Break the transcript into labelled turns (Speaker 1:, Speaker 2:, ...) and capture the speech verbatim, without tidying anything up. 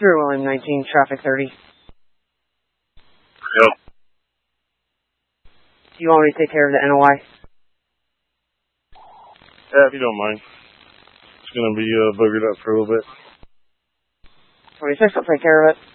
Speaker 1: Zero William nineteen, traffic thirty.
Speaker 2: Yep.
Speaker 1: Do you want me to take care of the N O I?
Speaker 2: Yeah, if you don't mind. It's going to be uh, boogered up for a little bit.
Speaker 1: twenty-six, I'll take care of it.